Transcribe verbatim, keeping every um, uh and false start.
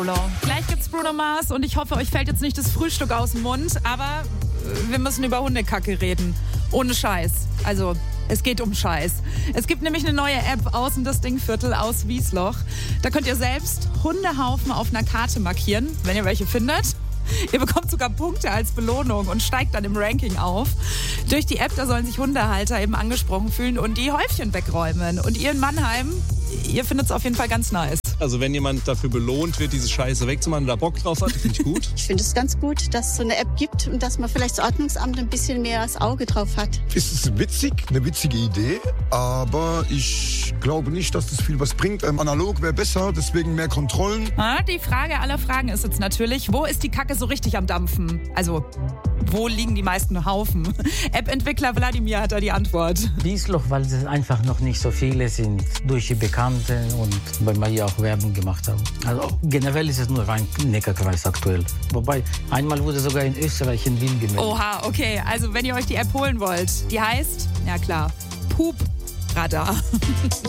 Gleich gibt's Bruno Mars und ich hoffe, euch fällt jetzt nicht das Frühstück aus dem Mund, aber wir müssen über Hundekacke reden. Ohne Scheiß. Also, es geht um Scheiß. Es gibt nämlich eine neue App aus dem Dingviertel aus Wiesloch. Da könnt ihr selbst Hundehaufen auf einer Karte markieren, wenn ihr welche findet. Ihr bekommt sogar Punkte als Belohnung und steigt dann im Ranking auf. Durch die App, da sollen sich Hundehalter eben angesprochen fühlen und die Häufchen wegräumen. Und ihr in Mannheim, ihr findet es auf jeden Fall ganz nice. Also wenn jemand dafür belohnt wird, diese Scheiße wegzumachen und da Bock drauf hat, finde ich gut. Ich finde es ganz gut, dass es so eine App gibt und dass man vielleicht das Ordnungsamt ein bisschen mehr das Auge drauf hat. Es ist witzig, eine witzige Idee, aber ich glaube nicht, dass das viel was bringt. Ähm, analog wäre besser, deswegen mehr Kontrollen. Ah, die Frage aller Fragen ist jetzt natürlich, wo ist die Kacke so richtig am Dampfen? Also, wo liegen die meisten Haufen? App-Entwickler Wladimir hat da die Antwort. Wiesloch, weil es einfach noch nicht so viele sind, durch die Bekannten und weil wir hier auch Werbung gemacht haben. Also generell ist es nur Rhein-Neckar-Kreis aktuell. Wobei, einmal wurde sogar in Österreich in Wien gemeldet. Oha, okay, also wenn ihr euch die App holen wollt, die heißt, ja klar, Pup-Radar.